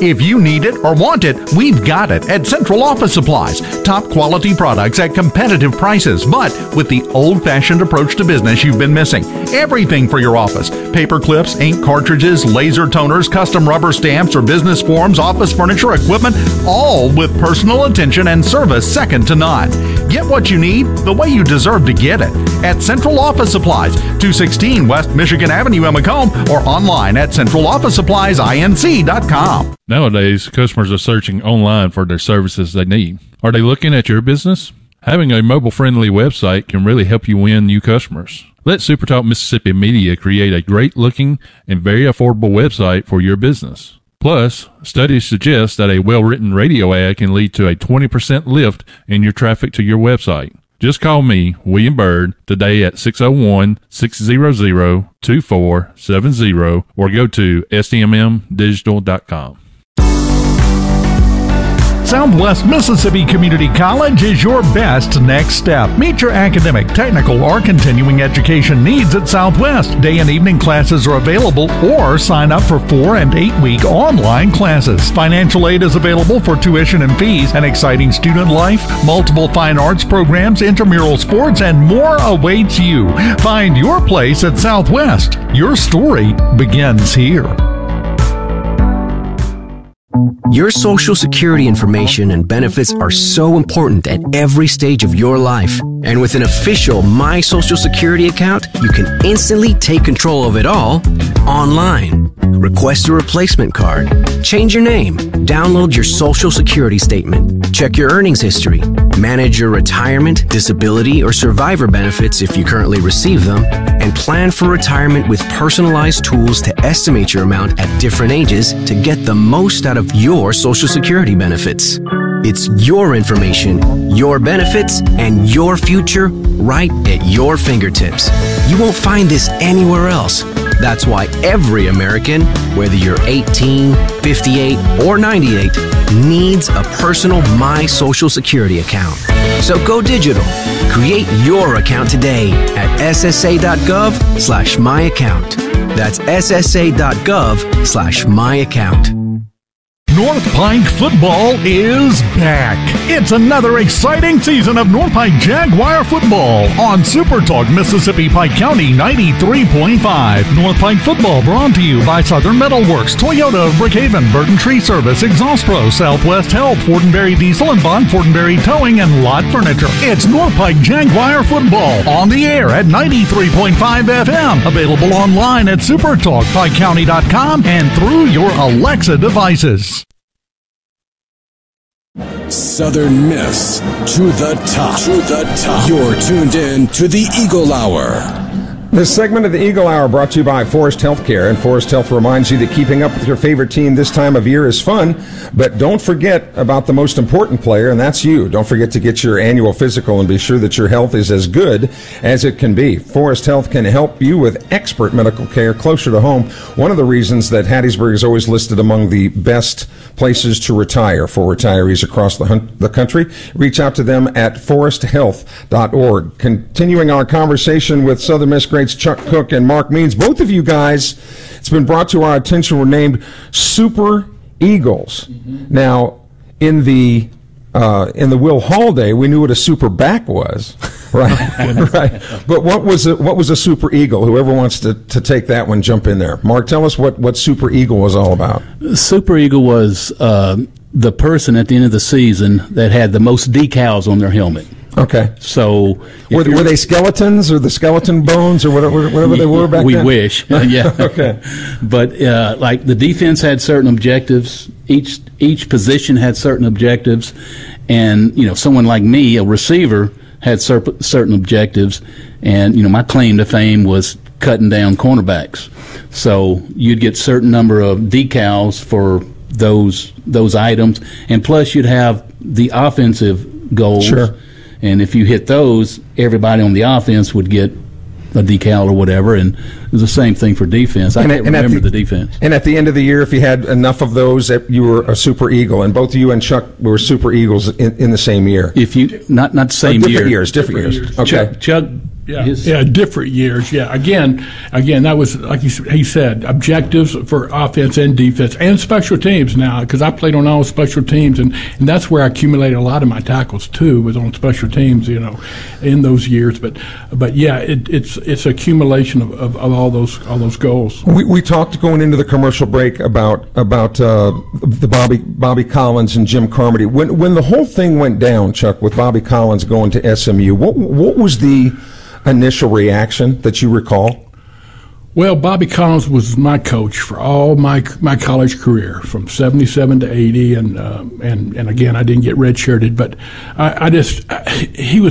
If you need it or want it, we've got it at Central Office Supplies. Top quality products at competitive prices, but with the old-fashioned approach to business you've been missing. Everything for your office. Paper clips, ink cartridges, laser toners, custom rubber stamps or business forms, office furniture, equipment, all with personal attention and service second to none. Get what you need the way you deserve to get it at Central Office Supplies, 216 West Michigan Avenue in Macomb, or online at centralofficesuppliesinc.com. Nowadays, customers are searching online for their services they need. Are they looking at your business? Having a mobile-friendly website can really help you win new customers. Let SuperTalk Mississippi Media create a great-looking and very affordable website for your business. Plus, studies suggest that a well-written radio ad can lead to a 20% lift in your traffic to your website. Just call me, William Byrd, today at 601-600-2470 or go to sdmmdigital.com. Southwest Mississippi Community College is your best next step. Meet your academic, technical, or continuing education needs at Southwest. Day and evening classes are available, or sign up for 4- and 8-week online classes. Financial aid is available for tuition and fees, an exciting student life, multiple fine arts programs, intramural sports, and more awaits you. Find your place at Southwest. Your story begins here. Your Social Security information and benefits are so important at every stage of your life. And with an official My Social Security account, you can instantly take control of it all online. Request a replacement card, change your name, download your Social Security statement, check your earnings history, manage your retirement, disability, or survivor benefits if you currently receive them, and plan for retirement with personalized tools to estimate your amount at different ages to get the most out of your Social Security benefits. It's your information, your benefits, and your future right at your fingertips. You won't find this anywhere else. That's why every American, whether you're 18, 58, or 98, needs a personal My Social Security account. So go digital. Create your account today at ssa.gov/myaccount. That's ssa.gov/myaccount. North Pike football is back. It's another exciting season of North Pike Jaguar football on Super Talk Mississippi Pike County 93.5. North Pike football brought to you by Southern Metalworks, Toyota of Brookhaven, Burton Tree Service, Exhaust Pro, Southwest Health, Fortenberry Diesel, and Von Fortenberry Towing, and Lot Furniture. It's North Pike Jaguar football on the air at 93.5 FM. Available online at supertalkpikecounty.com and through your Alexa devices. Southern Miss to the top. To the top. You're tuned in to the Eagle Hour. This segment of the Eagle Hour brought to you by Forest Healthcare, and Forest Health reminds you that keeping up with your favorite team this time of year is fun, but don't forget about the most important player, and that's you. Don't forget to get your annual physical and be sure that your health is as good as it can be. Forest Health can help you with expert medical care closer to home. One of the reasons that Hattiesburg is always listed among the best places to retire for retirees across the country. Reach out to them at foresthealth.org. Continuing our conversation with Southern Miss greats Chuck Cook and Mark Means. Both of you guys, it's been brought to our attention, were named Super Eagles. Mm-hmm. Now, in the Will Hall day, we knew what a super back was, right? Right. But what was a Super Eagle? Whoever wants to take that one, jump in there. Mark, tell us what Super Eagle was all about. Super Eagle was the person at the end of the season that had the most decals on their helmet. Okay. So were they skeletons or the skeleton bones or whatever they were back then? We wish. Yeah. Okay. But like the defense had certain objectives. Each position had certain objectives, and someone like me, a receiver, had certain objectives, and my claim to fame was cutting down cornerbacks. So you'd get certain number of decals for those items, and plus you'd have the offensive goals. Sure. And if you hit those, everybody on the offense would get a decal or whatever, and it was the same thing for defense. I can't remember the defense. And at the end of the year, if you had enough of those, you were a Super Eagle, and both you and Chuck were Super Eagles in the same year. If you not the same different years. Okay. Chuck Different years. Yeah, again, that was like he said, objectives for offense and defense and special teams. Now, because I played on all special teams, and that's where I accumulated a lot of my tackles too, was on special teams. In those years. But yeah, it's accumulation of all those goals. We talked going into the commercial break about the Bobby Collins and Jim Carmody. When the whole thing went down, Chuck, with Bobby Collins going to SMU, what was the initial reaction that you recall? Well, Bobby Collins was my coach for all my college career, from 77 to 80, and again, I didn't get redshirted, but he was